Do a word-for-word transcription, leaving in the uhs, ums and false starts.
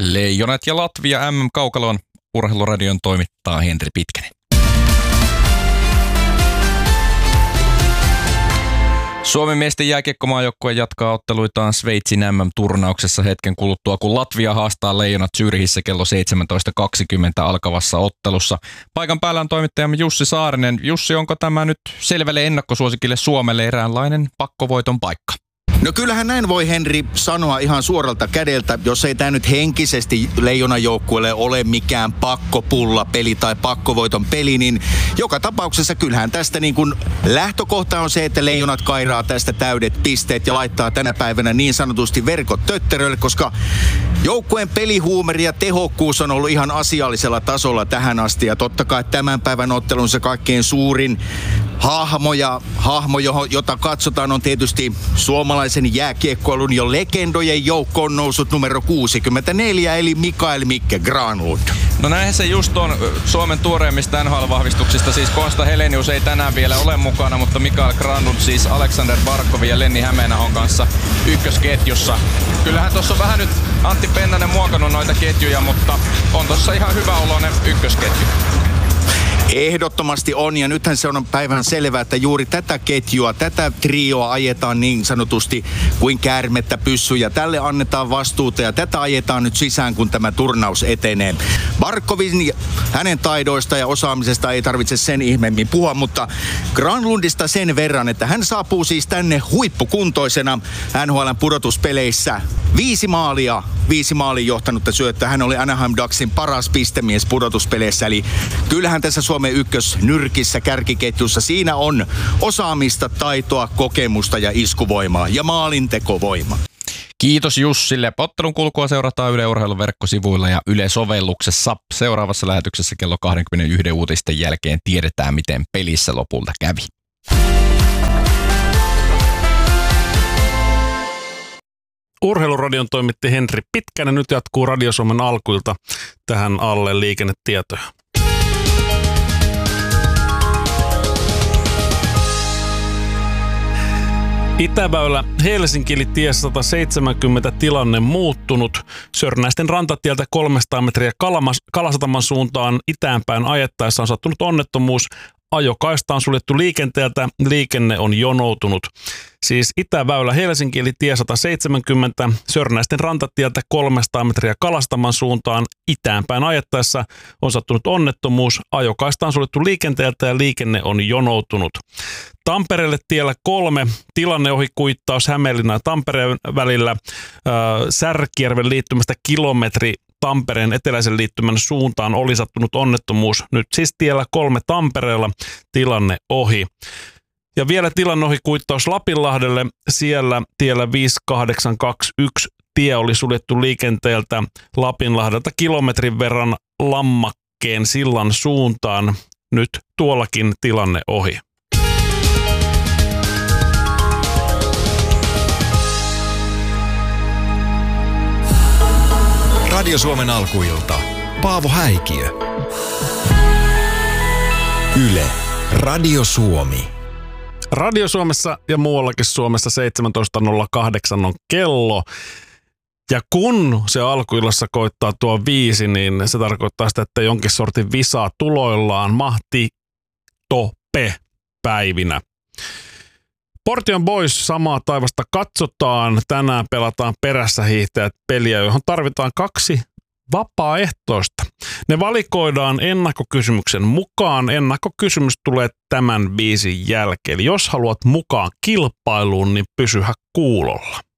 Leijonat ja Latvia M M-kaukaloon Urheiluradion toimittaa Henri Pitkänen. Suomen miesten jääkiekkomaajoukkue jatkaa otteluitaan Sveitsin M M-turnauksessa hetken kuluttua, kun Latvia haastaa Leijonat Zürichissä kello seitsemäntoista kaksikymmentä alkavassa ottelussa. Paikan päällä on toimittajamme Jussi Saarinen. Jussi, onko tämä nyt selvälle ennakkosuosikille Suomelle eräänlainen pakkovoiton paikka? No kyllähän näin voi Henri sanoa ihan suoralta kädeltä, jos ei tämä nyt henkisesti Leijonajoukkueelle ole mikään pakkopulla peli tai pakkovoiton peli, niin joka tapauksessa kyllähän tästä niin kuin lähtökohta on se, että Leijonat kairaa tästä täydet pisteet ja laittaa tänä päivänä niin sanotusti verkot tötterölle, koska joukkueen pelihuumeri ja tehokkuus on ollut ihan asiallisella tasolla tähän asti ja totta kai tämän päivän ottelun se kaikkein suurin hahmo ja hahmo, jota katsotaan, on tietysti suomalaisen jääkiekkoilun jo legendojen joukkoon noussut numero kuusikymmentäneljä, eli Mikael Mikke Granlund. No näinhän se just on Suomen tuoreimmista N H L-vahvistuksista. Siis Konsta Helenius ei tänään vielä ole mukana, mutta Mikael Granlund siis Alexander Barkovin ja Lenni Hämeenahon kanssa ykkösketjussa. Kyllähän tuossa on vähän nyt Antti Pennanen muokannut noita ketjuja, mutta on tuossa ihan hyvä oloinen ykkösketju. Ehdottomasti on, ja nythän se on päivän selvää, että juuri tätä ketjua, tätä trioa ajetaan niin sanotusti kuin käärmettä pyssyjä. Tälle annetaan vastuuta ja tätä ajetaan nyt sisään, kun tämä turnaus etenee. Barkovin, hänen taidoista ja osaamisesta ei tarvitse sen ihmeemmin puhua, mutta Granlundista sen verran, että hän saapuu siis tänne huippukuntoisena N H L:n pudotuspeleissä. Viisi maalia, viisi maalin johtanutta syöttöä. Hän oli Anaheim Ducksin paras pistemies pudotuspeleissä, eli kyllähän tässä Suomen ykkösnyrkissä kärkiketjussa siinä on osaamista, taitoa, kokemusta ja iskuvoimaa ja maalintekovoimaa. Kiitos Jussille. Ottelun kulkua seurataan Yle Urheilun verkkosivuilla ja Yle-sovelluksessa. Seuraavassa lähetyksessä kello kaksikymmentäyksi uutisten jälkeen tiedetään, miten pelissä lopulta kävi. Urheiluradion toimitti Henri Pitkänen. Nyt jatkuu Radio Suomen alkuilta tähän alle liikennetietoja. Itäväylä Helsinki eli tie sata seitsemänkymmentä tilanne muuttunut. Sörnäisten rantatieltä kolmesataa metriä Kalasataman suuntaan itäänpäin ajettaessa on sattunut onnettomuus. Ajokaista on suljettu liikenteeltä, liikenne on jonoutunut. Siis Itäväylä Helsinki eli tie sata seitsemänkymmentä, Sörnäisten rantatieltä kolmesataa metriä Kalastaman suuntaan itäänpäin ajettaessa on sattunut onnettomuus. Ajokaista on suljettu liikenteeltä ja liikenne on jonoutunut. Tampereelle tiellä kolme, tilanne ohi kuittaus Hämeenlinnan ja Tampereen välillä, äh, Särkijärven liittymästä kilometri Tampereen eteläisen liittymän suuntaan oli sattunut onnettomuus. Nyt siis tiellä kolme Tampereella, tilanne ohi. Ja vielä tilanne ohi kuittaus Lapinlahdelle, siellä tiellä viisi kahdeksan kaksi yksi tie oli suljettu liikenteeltä Lapinlahdelta kilometrin verran Lammakkeen sillan suuntaan. Nyt tuollakin tilanne ohi. Radio Suomen alkuilta. Paavo Häikiö. Yle. Radio Suomi. Radio Suomessa ja muuallakin Suomessa seitsemäntoista nolla kahdeksan on kello. Ja kun se alkuillassa koittaa tuo viisi, niin se tarkoittaa sitä, että jonkin sortin visaa tuloillaan mahti tope päivinä. Portion Boys samaa taivasta katsotaan. Tänään pelataan perässä hiihtäjät peliä, johon tarvitaan kaksi vapaaehtoista. Ne valikoidaan ennakkokysymyksen mukaan. Ennakkokysymys tulee tämän biisin jälkeen. Eli jos haluat mukaan kilpailuun, niin pysyhä kuulolla.